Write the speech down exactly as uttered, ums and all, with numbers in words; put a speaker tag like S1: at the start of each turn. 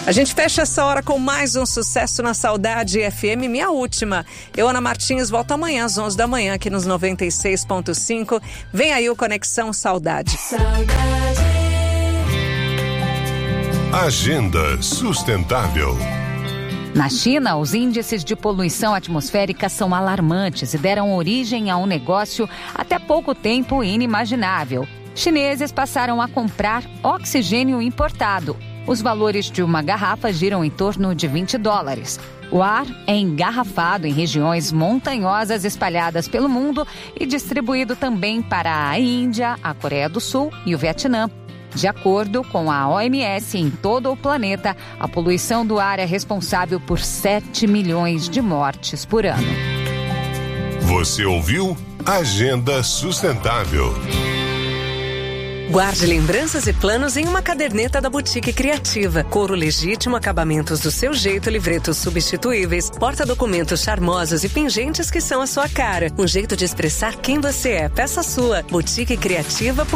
S1: A gente fecha essa hora com mais um Sucesso na Saudade F M, minha última. Eu, Ana Martins, volto amanhã às onze da manhã aqui nos noventa e seis ponto cinco. Vem aí o Conexão Saudade.
S2: Saudade.
S3: Agenda Sustentável.
S4: Na China, os índices de poluição atmosférica são alarmantes e deram origem a um negócio até pouco tempo inimaginável. Chineses passaram a comprar oxigênio importado. Os valores de uma garrafa giram em torno de vinte dólares. O ar é engarrafado em regiões montanhosas espalhadas pelo mundo e distribuído também para a Índia, a Coreia do Sul e o Vietnã. De acordo com a O M S, em todo o planeta, a poluição do ar é responsável por sete milhões de mortes por ano.
S3: Você ouviu Agenda Sustentável.
S1: Guarde lembranças e planos em uma caderneta da Boutique Criativa. Couro legítimo, acabamentos do seu jeito, livretos substituíveis, porta-documentos charmosos e pingentes que são a sua cara. Um jeito de expressar quem você é. Peça sua. boutique criativa ponto com.